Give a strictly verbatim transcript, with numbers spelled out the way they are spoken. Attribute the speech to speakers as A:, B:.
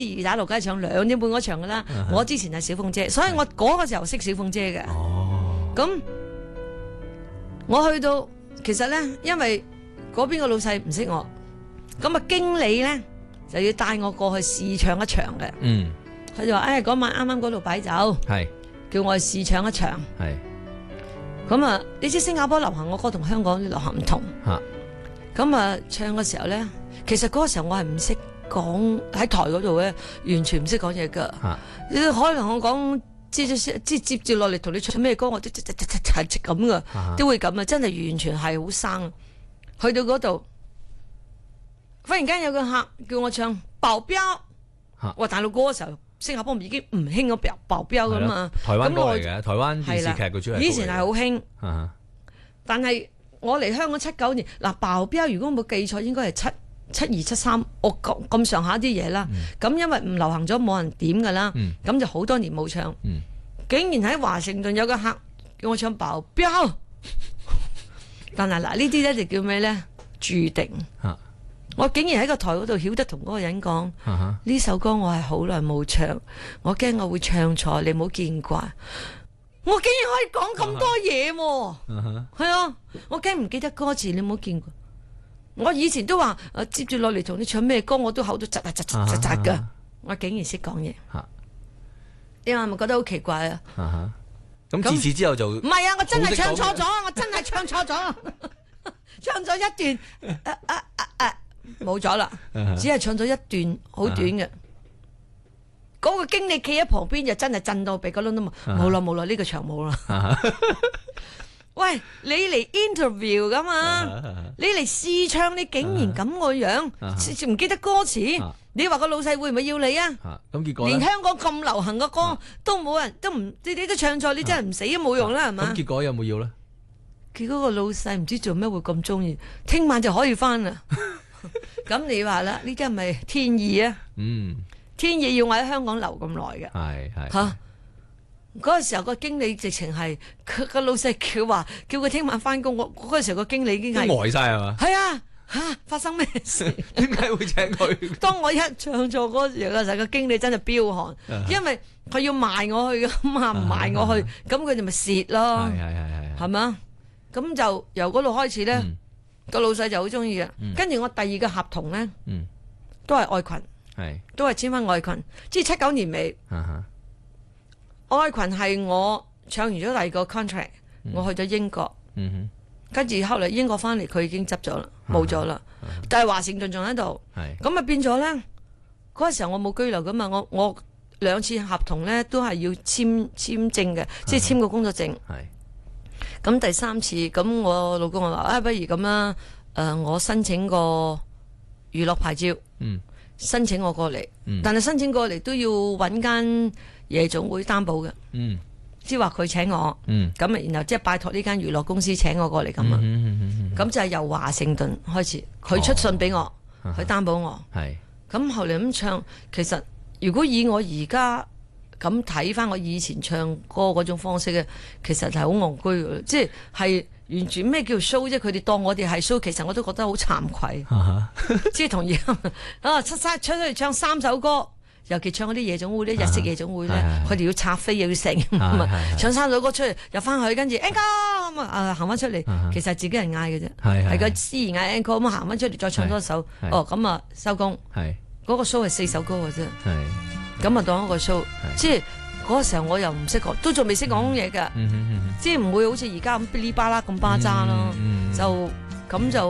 A: 二打六梗係唱兩點半嗰場噶啦。Uh-huh. 我之前係小鳳姐，所以我嗰個時候識小鳳姐嘅。哦，咁我去到其實咧，因為嗰邊個老細唔識我，咁啊經理咧就要帶我過去試唱一場嘅。嗯，佢就話：誒嗰晚啱啱嗰度擺酒，係叫我去試唱一場。係咁啊，你知新加坡流行嘅歌同香港啲流行唔同。嚇咁啊，唱嘅時候咧，其實嗰個時候我係唔識。講喺台嗰度咧，完全唔識講嘢噶。你可能我講接接接接接落嚟同你唱咩歌，我即即即即即咁噶，都會咁啊！真係完全係好生。去到嗰度，忽然間有個客叫我唱《保鏢》。哇！大陸嗰個時候，新加坡已經唔興嗰《保鏢》噶嘛。台灣歌嚟嘅，台灣電視劇嘅主題曲。以前係好興。但係我嚟香港七九年嗱，《保鏢》如果我冇記錯，應該係七。七二七三，我咁咁上下啲嘢啦，咁、嗯、因為唔流行咗，冇人點噶啦，咁、嗯、就好多年冇唱、嗯，竟然喺華盛頓有個客叫我唱保鏢，但係嗱呢啲咧就叫咩咧？注定，啊、我竟然喺個台嗰度曉得同嗰個人講，呢、啊、首歌我係好耐冇唱，我驚我會唱錯，你唔好見怪。我竟然可以講咁多嘢喎，係啊，啊，我驚唔記得歌詞，你唔好見怪。我以前都話，誒接住落嚟同你唱咩歌，我都口都窒啊窒窒窒窒噶。我竟然識講嘢，你係咪覺得好奇怪啊？咁自此之後就唔係啊！我真係唱錯咗，我真係唱錯咗，唱咗一段，誒誒誒誒，冇咗啦，只係唱咗一段好短嘅。嗰個經理企喺旁邊就真係震到鼻哥窿都冇，冇啦冇啦，呢個場冇啦。喂，你嚟 interview 噶嘛？啊、你嚟試唱，你竟然咁個樣，唔、啊、記得歌詞？啊、你話個老細會唔會要你啊？咁、啊、結果連香港咁流行嘅歌、啊、都冇人都唔，你你都唱錯，你真係唔死都冇用啦，係、啊、嘛？咁結果有冇要咧？結果個老細唔知做咩會咁中意，聽晚就可以翻啦。咁你話啦，呢啲係咪天意啊？嗯，天意要我喺香港留咁耐嘅，係係吓。嗰個時候個經理直情係佢個老細叫話叫佢聽晚翻工，我嗰個時候個經理已經係呆晒係嘛？係啊，吓發生咩事？點解會請佢？當我一唱錯嗰時候，個經理真係飆汗，因為佢要賣我去噶嘛，唔賣我去，咁佢哋咪蝕咯。係係係係，係嘛？咁就由嗰度開始咧，個老細就好中意嘅。跟住我第二個合同咧，都係愛群，係都係簽翻愛群，即係七九年尾。愛群係我唱完咗第二個 contract，、嗯、我去咗英國，跟、嗯、住後嚟英國翻嚟，佢已經執咗啦，冇咗啦。但係華盛頓仲喺度，咁啊變咗咧。嗰個時候我冇居留噶嘛，我我兩次合同咧都係要簽簽證嘅，即係簽個工作證。咁第三次，咁我老公話啊，不如咁啦，誒、呃，我申請個娛樂牌照、嗯，申請我過嚟、嗯，但係申請過嚟都要搵間夜總會擔保嘅，嗯，即係話佢請我，嗯，咁然後即係拜託呢間娛樂公司請我過嚟咁啊，咁、嗯嗯嗯、就係由華盛頓開始，佢出信俾我，佢、哦、擔保我，係，咁後嚟咁唱，其實如果以我而家咁睇翻我以前唱歌嗰種方式嘅，其實係好戇居嘅，即係係完全咩叫 show 啫？佢哋當我哋係 show，其實我都覺得好慚愧，即係同而家啊出晒出去唱三首歌。尤其唱嗰啲夜總會啲日式夜總會咧，佢哋要拆飛又要成，唱三首歌出嚟，入翻去，跟住 encore 咁啊行翻出嚟，其實係自己人嗌嘅啫，係個司儀嗌 encore 咁行翻出嚟再唱多首，哦咁啊收工，嗰、嗰個 show 係四首歌嘅啫，咁啊當一個 show，即係嗰個時候我又唔識講，都仲未識講嘢㗎，即係唔會好似而家咁噼哩啪啦咁巴渣咯，就咁就。